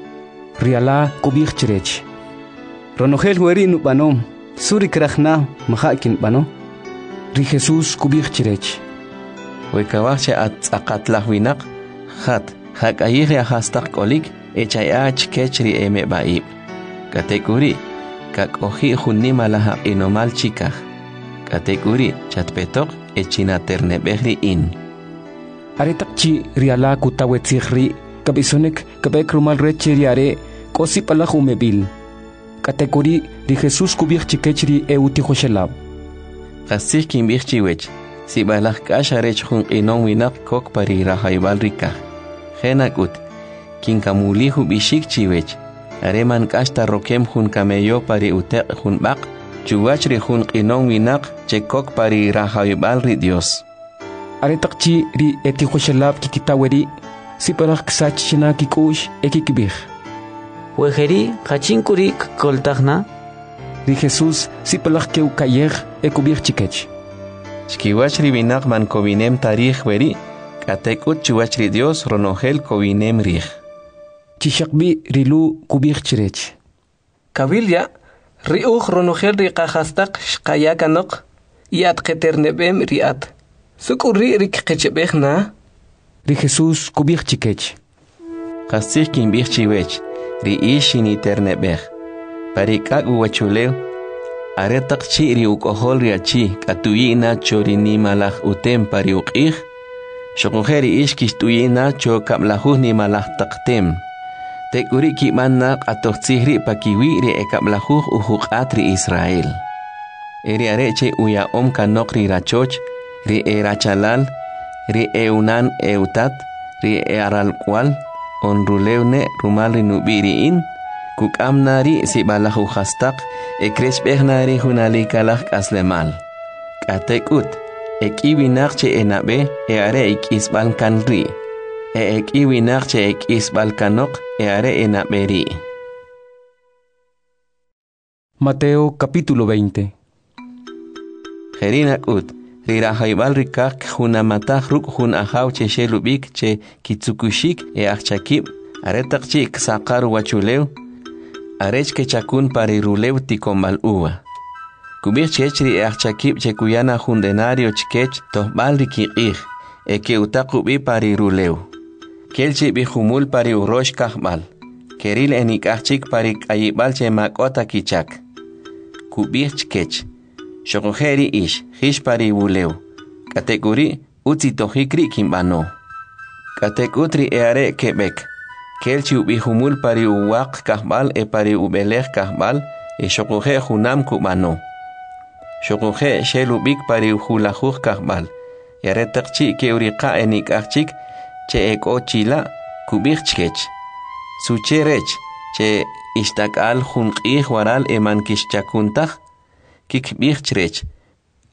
Riala kubir chirech. Ronogel hueri nupanom, suri krachna mahakin pano. Ri Jesús kubir chirech. Wekawahche at tzaqat lahwinak, khat. Hak ayiri ahastak kolik echaya chkechri eme baib. Katekuri kak ohi hunima laha inomal chikah. Katekuri chatpetok echina ternebehri in. Aretakchi riala kutawetzihri kabisonek kabek rumal reche riare kosi palah umebil. Katekuri ri Jesús kubir chikechri eutihoshelab. Kasih kimbir chiwech si balah kasharech hun inon winak kok pari rahaibal rikah. Genakut, kinkamulihu bishik chiwech, areman kasta rokem hun kameyo pari utek hun bak, chuwachri hun qinon winak chekok pari rahayubal ri Dios. Aretakchi ri etihoshelab kikitaweri, siparak ksachina kikush ekikibih. Wejeri kachinkuri koltagna. Ri Jesús sipalak keukayer ekubir chikech. Chkiwachri winak man kovinem tarih weri, Katekut chuachri Dios ronogel kovinem rih. Chishakbi rilu kubir chirech. Kabilya riuch ronogel riqahastak shqayakanok yat qeternebem riat. Sukuri rikqechebeh na. Ri Jesús kubir chikech. Qasih kimbih chiwech ri ishini ternebeh. Parikak uwachulew aretak chi ri ukohol riachi katuyina chorini malach utem pariuqih. Shokongeri ishkish tuyina cho kablahuh ni malah taktem. Tekuri kimanna qatochtzihri pakiwi ri ekablahuh uhuqat ri Israel. Eri areche uya om kanok ri rachoch, ri erachalal, ri eunan eutat, ri earalkwal, onrulewne rumal ri nubiri in, kukamnari si balahu hastak, ekreshbehnari hunalikalak aslemal. Katekut. Ekiwinakche enabe e are ikisbal kanri. E ekiwinakche ikisbal kanok e are enaberi. Mateo capítulo veinte. Jerinakut, rirahaibal rikak hunamatah ruk hun ahaw che shelubik che kitsukushik e achakib, aretak chik sakar wachulew, arech ke chakun parirulew tikombal uwa. Kubir chechri e achakib che kuyana hundenario chkech tohbal rikiqih, e ke utakubi pari rulew. Kelchi bi humul pari urosh kahbal, keril enik achik pari kayibal che makota kichak. Kubir chkech, shokojeri ish, hish pari ulew. Kategori utzi tohikri kimbano. Katekutri e are kebek, kelchi ubi humul pari uwak kahbal e pari ubelech kahbal, e shokoje hunam kubano. Shokoje shelubik pari uhulajuj kahbal. Yaretakchi ke uriqa enik achik che eko chila kubik chkech. Sucherech che istakal junqih waral eman kishchakuntah kikbik chrech.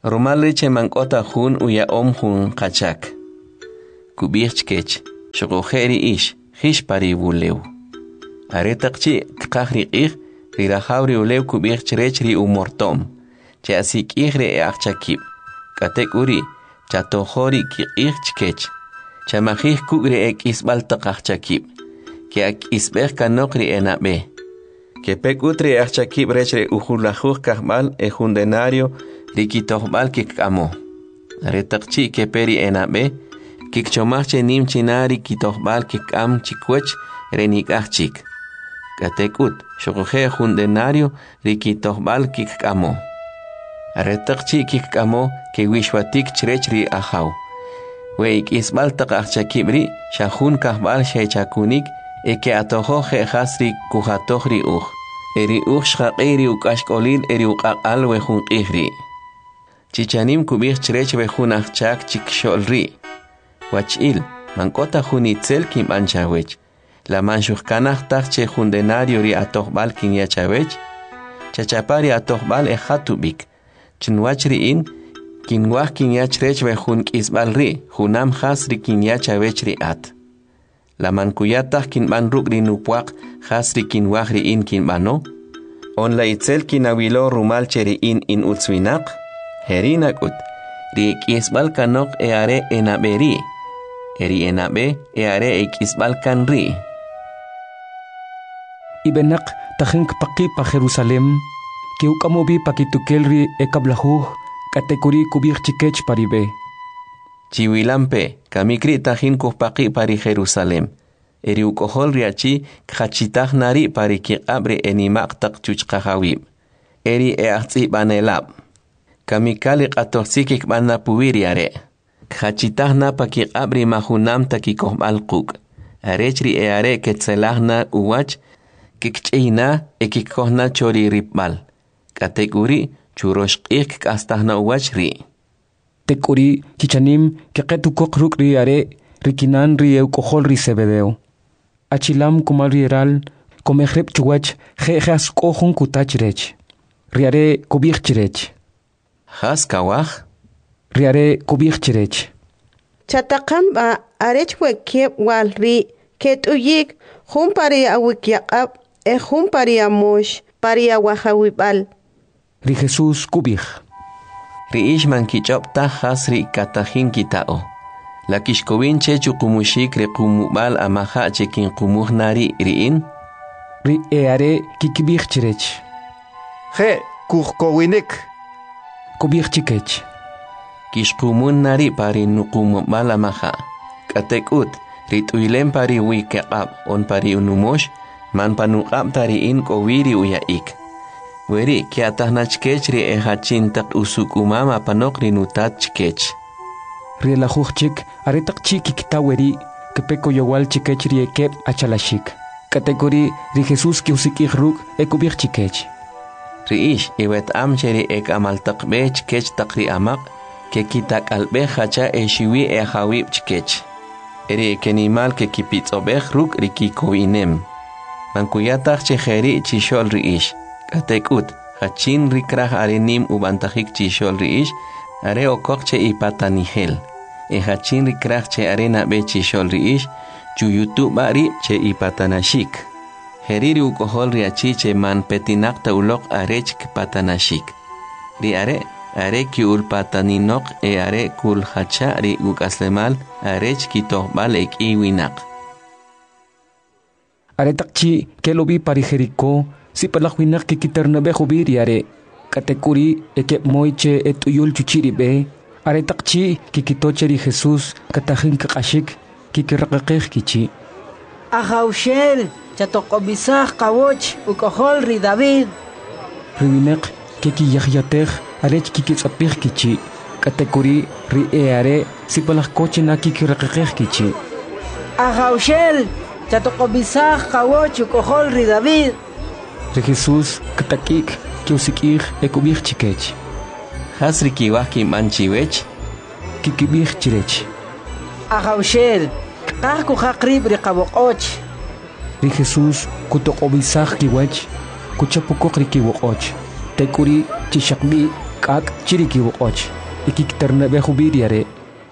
Rumal riche mankota hun uya om hun kachak. Kubich kech, shokojeri ish, hish pari wulew. Aretakchi kakri ich, rirajabri ulew kubich rechri umortom. Che asik ihre e achakib. Katek uri, chatohori ki ich kech. Chamajih kugre ek isbal takachakib. Ke ak isbeh kanokri enabe. Que pek utri achakib rechre ujulajuj kahmal e jundenario rikitohbal kikamo. Retakchi que peri enabe, kikchomache nim chinari kitohbal kikam chikwech renikachik. Katekut, shokoje jundenario rikitohbal kikamo. Retakchi kikamo que wishwatik chrechri ahaw. Weik isbal takachakibri shahun kahbal shechakunik e que atojo je hasri kujatohri uj. Eri uj shaqiri ukashkolin eri uqaqal wejun qihri. Chichanim kubich chrech wejun achak chiksholri. Wachil, mankota junitzel kim anchawech. La manshujkanach tachche jundenario ri atohbal kin yachawech. Chachapari atohbal e hatubik. Chinwachri in, kinwach kin yachrech wejun kisbalri, junam hasri kin yachawech ri at. La mankuyatah kin ban rukri nupuak hasri kin wahri in kin bano. On la itzel kin awilo rumal cheri in in utswinak. Herinak ut. Ri kisbal kanok e are enaberi. Eri enabe e are e kisbal kanri. Ibenak tahink paki pa Jerusalem. Kiukamobi pakitukelri e kablahuh. Katekuri kubir chikech paribe. Chiwilampe, kamikri tajin kuhpaki pari Jerusalem. Eri ukohol riachi kachitah nari pari kiabre enimak tak chuchkahawib. Eri e ahtsi banelab. Kamikali qatoxikik banna puwiriare. Kachitah na pa kiabre mahunam takikohbal kuk. Arechri e are ketzelahna uwach kikchina e kikohna chori ripbal. Kateguri churoshqik kastahna uwach ri. Tekuri chichanim que ketukok ruk riare rikinan rieu kohol ri sebedeo. Achilam kumal rieral komehrep chuwach jejas kohun kutachrech. Riare kubich chirech. Has kawach? Riare kubich chirech. Chatakamba arech wekiep wal ri ketuyik hum pari awikyaqab e hum pari amosh pari awahawibal. Ri Jesus kubich. Riish man kichop ta hasri katajin kitao. La kishkowin che chukumushik re kumubal amaha che kin kumuh nari riin. Ri eare kikibich chirech. Je kuhkowinik. Kubich chikech. Kishkumun nari pari nukumubal amaha. Katekut rituilem pari wikaqab on pari unumosh man panuqab tariin kowiri uyaik. Weri kiatah nachkech ri e hachin tak usuk umama panok ri nutat chkech. Ri la chik aretak chiki kitaweri kepeko yowal chikech ri ekep achalashik. Kategori ri Jesus ki usikih ruk e kubich chikech. Ri ish iwet am cheri ek amal takbe chkech takri amak ke kitak albe hacha e shiwi e hawib chkech. Eri ekenimal ke kipitz obech ruk ri kikoinem. Mankuyatach chejeri chishol ri ish. Katekut, hachin rikrah arenim ubantajik chishol riish, are okokche ipatanihel. E hachin rikrah che arena be chishol riish, chuyutu bari che ipatanashik. Heriri ukohol riachi che man petinak taulok arech patanashik. Ri are, are ki ulpataninok e are kul hacha ri ukaslemal arech kitohbal ek iwinak. Are takchi kelobi pari Jericó. Si palakwinak kikitarna be khubiri are katekuri eke moiche etuyul chuchiri be are takchi kikitocheri Jesus katahin kakashik kikiraqaqih kichi. Ahaushel chatokobisah kawoch ukohol ri David. Riwinek kiki yahyateh arech kikitsapih kichi katekuri ri e are si palakkoche na kikiraqaqih kichi. Ahaushel chatokobisah kawoch ukohol ri David. Re Jesus katakik kiusikih ekubich chikech. Hasri kiwah kim anchiwech kikibich chirech. Ahaushel kahku hakrib ri qaboqoch. Re Jesus kutokobisah kiwach kuchapukok ri kiwoqoch. Tekuri chishakbi kak chiriki woch ikiktarna behubiriare.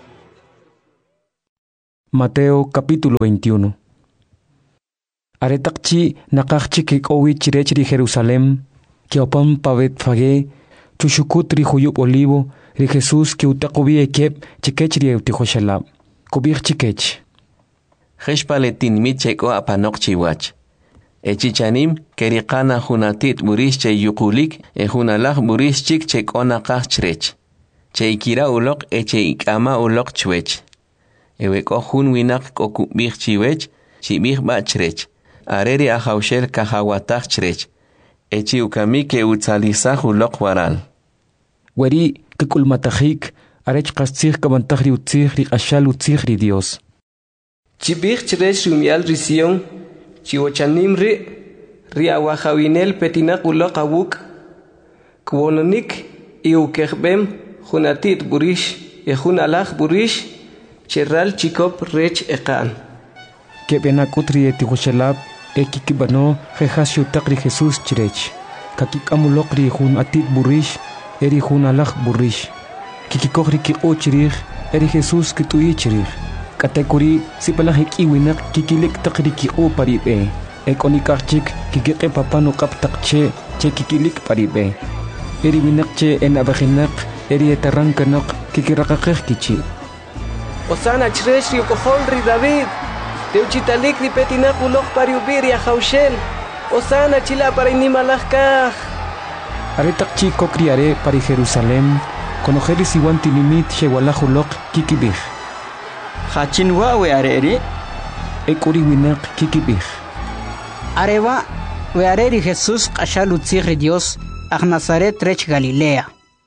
Mateo capítulo veintiuno. Aretakchi nakakchi kikowi chirechri Jerusalem, kiopam pavet fage, chushukut ri huyup olivo, ri Jesús ki utakobi ekep chikechri eutihoshalab, kubir chikech. Heshpaletin micheko apanok chiwach. Echichanim kerikana hunatit burish che yukulik e hunalach burish chik chek onakach chrech. Che ikira ulok e che ikama ulok chwech. Eweko hun winak kokubir chiwech, chibir ba chrech. Areri ahaushel kahawatach chrech. Echi ukami ke utzalisach ulok waral. Weri kikulmatachik, arech kastzich kabantachri utzich ri ashal utzich ri Dios. Chibir chrech rumial risión. Chiwochanim ri, ri awahawinel petinak ulok awuk, kwononik iukehbem, hunatit burish, e hunalach burish, cherral chikop rech ekan. Kebenakutri etihoshalab, ekikibano, jehasio takri Jesús chirech. Kakikamulokri hun atit burish, eri hunalach burish. Kikikokri ki ochirich, eri Jesús kitui chirich. Katekuri si palahik iwinak kikilik takri ki o paribe. Ekonikachik kikike papano kaptakche che kikilik paribe. Eri winakche en abahinak eri etarankanak kikirakakek kichi. Osana chresh ri ukohol ri David. Teuchitalik ri petinak ulok pariubir ya haushel. Osana chila para inimalakaj. Aretakchi kokriare pari Jerusalem. Konojeri siwanti limit shewalajulok kikibih. Hachin wa we areri ekuri winak kikibih. Areva we areri Jesús qashal utzigri Dios ag Nazaret rech Galilea.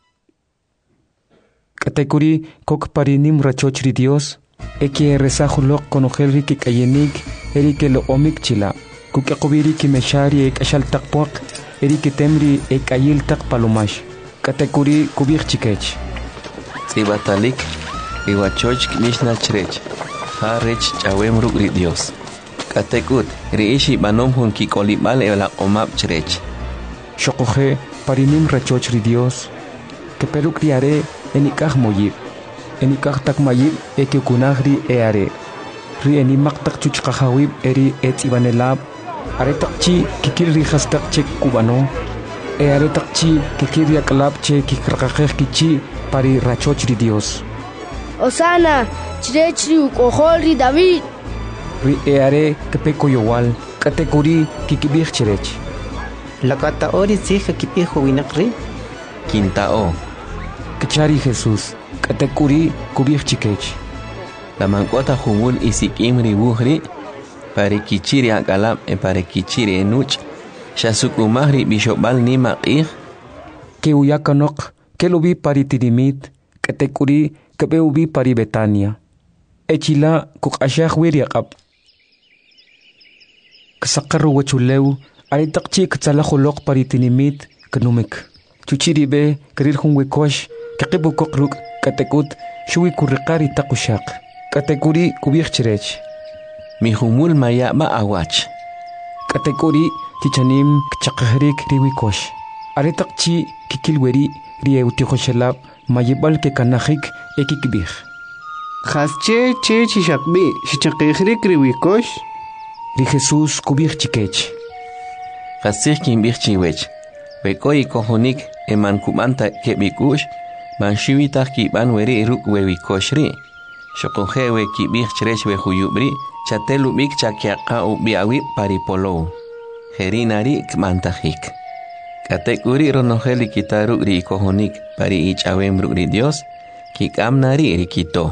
Katekuri kok parinim rachochri Dios eki resajulok konojelri kikayenik eri ke lo omik chila kukakubiri ki meshari ek ashal takpok eri ke temri ek ayil tak palomash. Katekuri kubir chikech. Sibatalik Iwachoch mishna chrech. Ha rech chawem ruk ri Dios. Katekut riishi banom hun kikolibal ela omap chrech. Shokoje parinim rachoch ri Dios. Que peruk riare enikaj moyib. Enikaj tak mayib eke kunagri eare. Ri enimak tak chuchkajawib eri et ibanelab. Are takchi kikir ri hastak chek kubano. E are takchi kikir yaklab che kikrakajej kichi pari rachoch ri Dios. Osana, chirechri ukohol ri David. Ri eare kepeko yowal, katekuri kikibih chirech. Lakata ori tzih kipijo winakri. Quintao. Kachari Jesús, katekuri kubih chikech. La mancota jubul isikim ri buhri, pare kichiri akalab e pare kichiri enuch, shasukumahri bishobal ni maqih. Ke uyakanok, ke lubi pari tirimit, katekuri Kabeubi pari Betania. Echila kuk ashah wiriakap. Kasakaru wachuleu, aritakchi katsalahulok pari tinimit, kanumik. Chuchiribe, karir hunwekosh, kakibu kokruk, katekut, shui kurikari takushak. Katekuri kubir chirech. Mihumul maya ma awach. Katekuri chichanim kchakahrik riwikosh. Aritakchi kikilweri rieutikoshalab. Mayibal ke kanahik ekikbih. Khasche che chishakbi shichakihri kriwikosh. Ri Jesús kubih chikech. Khasich kimbih chiwech. Bekoi kohonik eman kumanta kebikush. Man shiwitah kiban weri ruk wewikoshri. Shokohewe kibih chrech we huyubri. Chatelu bik chakiaka ubiawi paripolo. Herinari kmantahik. Katekuri ronojeli kitaru ri kohonik pari ich awem ri Dios kikam nari ri kito.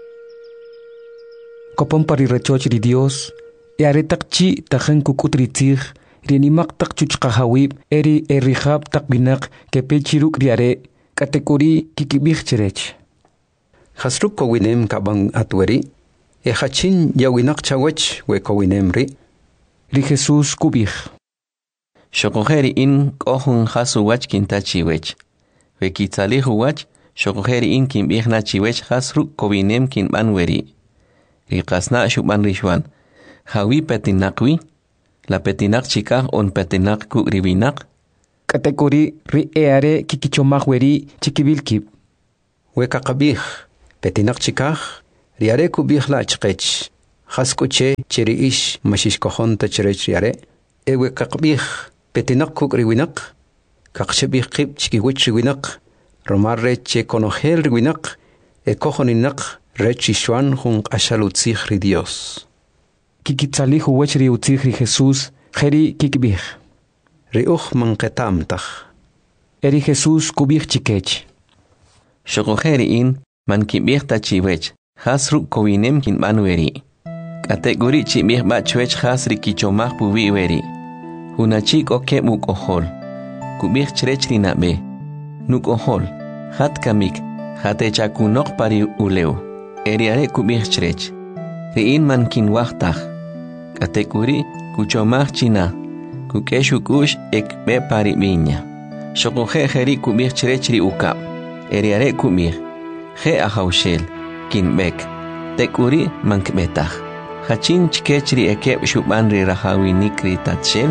Kopon pari rachoch ri Dios e aretakchi tajen kukutri tzig ri nimak tak chuchkahawib eri erihab tak binak kepechiruk riare katekuri kikibih chirech. Hasruk kowinem kabang atweri e hachin yawinak chawech we kowinem ri. Ri Jesús kubih. Shokojeri in kohun hasu wach kintachiwech. Vekitzalihu wach, shokojeri in kimbihna chiwech hasru kobinem kinban weri. Rikasna shuban rishwan. Hawi petinakwi, la petinak chikah on petinak ku ribinak. Katekuri ri eare kikichomaj weri chikibilkib. Weka qabih, petinak chikaj, riare kubih la chqech. Khaskuche chiri ish mashish kohon ta chirech riare. Ewe qabih, petinak kuk riwinak. Kakshebih qib chikiwich riwinak. Romarre che konogel riwinak. E kohoninak rechishuan jun ashalutzih ri Dios. Kikitzalih uwech ri utzih ri Jesús, jeri kikbih. Riuch manqetamtaj. Eri Jesús kubih chikech. Shokojeri in man kibih ta chiwech. Hasru kowinem kin manueri. Kategori chibih ba chwech hasri kichomah puwi weri. Hunachik oke muk ohol. Kubih chrech rinabe. Nuk ohol. Hat kamik. Hate chakunok pari uleu. Eriare kubih chrech. Riin man kin wachtach. Kategori kuchomah china. Kukeshukush ekbe pari binya. Shokoje jeri kubih chrech ri ukap. Eriare kubih. Je ahaushel. Kinbek. Tekuri mankbetach. Hachin chkechri ekeb shuban ri rahawi nikri tatshel.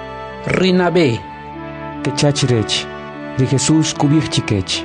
Rinabe. Kechachrech. Ri Jesús kubih chikech.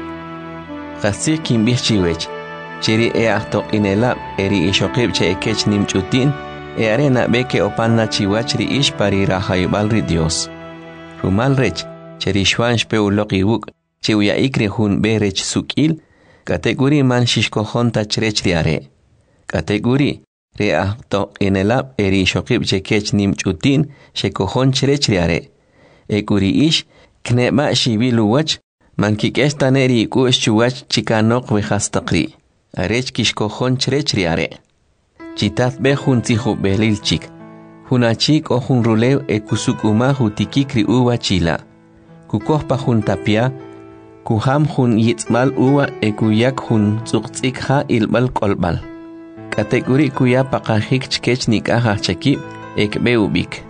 Qasir kinbih chiwech. Chiri e ahto inelab eri ishokib che ekech nimchutin. E arena beke opanna chiwach ri ish pari rahayibal ri Dios. Rumal rech. Cheri shwan shpeu loqi wuk. Chiwya ikri hun be rech sukil. Kategori man shishkohon tachrech riare. Kategori re ahto inelab eri ishokib che kech nimchutin shekohon chrech riare. Ekuri ish kneba shibilu wach. Man kikesh taneri ikush chuwach chikanok vejastaqri. Arech kishkohon chrech riare. Chitat be hun tihu belil chik. Hunachik o hun rulew e kusukuma hutikikri uwa chila. Kukohpa hun tapia. Kuham hun yitzmal uwa e kuyak hun tsuqtsik ha ilbal kolbal. Kategori kuya pakahik chkech nikah chakib ekbe ubik.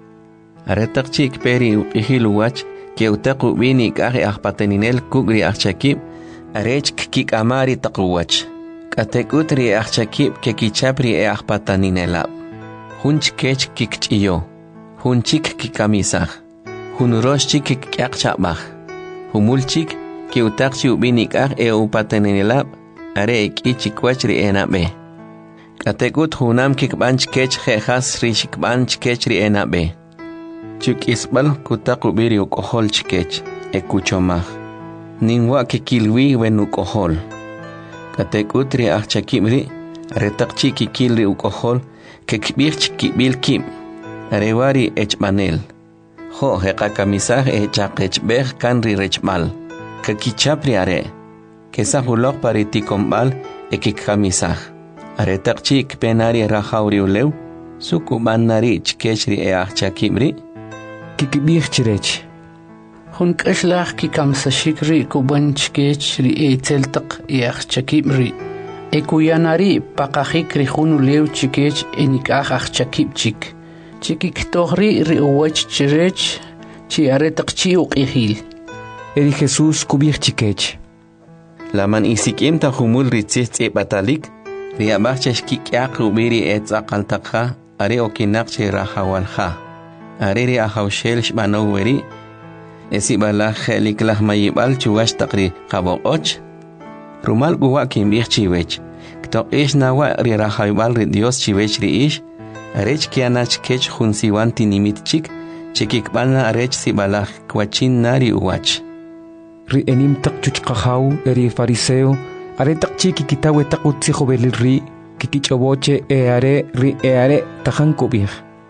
Aretak chik peri uqihil wach ke utaku bini kahi ahpateninel kugri achakib arech kik amari takuwach. Katekutri achakib ke kichapri e ahpataninelab. Hunch kech kik chiyo. Hunchik kikamisah. Hunurosh chik kik chabach. Humulchik ke utakchi ubini kah e upateninelab are ek ichikwachri enabe. Katekut hunam kikbanch kech jejas rishikbanch kechri enabe. Chuk isbal kutaku biri ukohol chikech ekuchomah. Ninwa kikilwi wen ukohol. Katekutri achakimri retakchi kikilri ukohol kekbich kibil kim. Arewari echmanel. Ho hekakamisah echakechbeh kanri rechmal. Kekichapri are. Kesahulok paritikombal ekikamisah. Aretakchi kpenari rahauri ulew. Sukubanari chkechri e achakimri. Kikbih chirech. Hun kashlach kikamsashikri kubanchkech ri eteltak yach chakimri. Ekuyanari pakahikri hunu lew chikech enikach ach chakipchik. Chikik tohri ri uwach chirech chi aretak chi uqihil. Eri Jesús kubih chikech. Laman isikim ta humul ritzit e batalik. Ri abachech kikyak ubiri et zakaltakha. Are okinakchi rahawalha. Ariri ahaushel shbanoweri. Esi bala khelik lah mayibal chuwash takri qaboqoch. Rumal guwa kimbih chiwech. Kto ish nawa ri rahaybal ri Dios chiwech ri ish. Arech kianach kech hunsiwan tinimit chik. Chikikbana arech si bala kwachin nari uwach. Ri enim tak chuchqahaw eri fariseo. Are tak chiki kitawe tak utziho belil ri. Kikichoboche e are ri e are tajan kubih.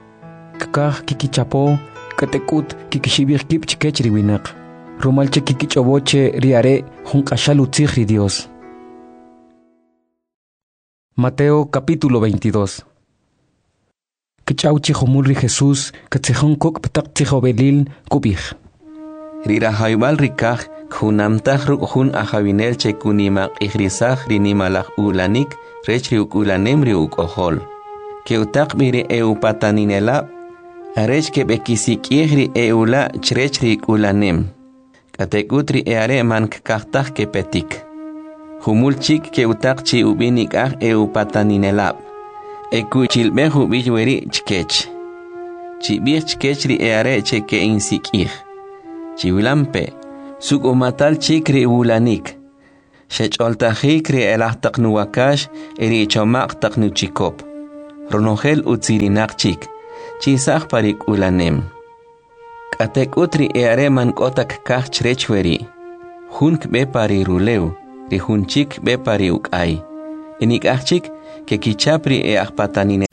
Kakah kikichapo katekut kikishibih kip chikech riwinak. Rumalche kikichoboche ri are junkashalutzih ri Dios. Mateo capítulo veintidós. Kichauchi homul ri Jesús katzehon kok ptak tzihobelil kubih. Ri rahaybal rikah kunamtah ruk hun ahavinel che kunimak ihrisah rinimalak ulanik rech riuk ulanem riuk ohol. Ke utak biri eu pataninela arech ke bekisik ihri eula chrech riuk ulanem. Katekutri eare man kaktah ke petik. Humul chik ke utak chi ubinik ah eu pataninela. Eku chilbe hubijweri chkech. Chibih chkech ri eare che ke insik ih. chiwilampe suk umatal chikri ulanik shech'oltajikri elajtaq nuwakash eri chomaq taq nuchikop ronogel utzirinaq chik chisaq parik ulanem k'atek utri eare man k'otak kaj chrechweri jun k'be pari rulew ri jun chik be pari uk'ay enik ajchik que kichapri e ajpatanine.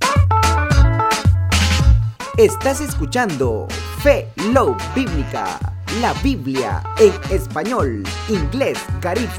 Estás escuchando Fe Love Bíblica, la Biblia en español, inglés, caribe.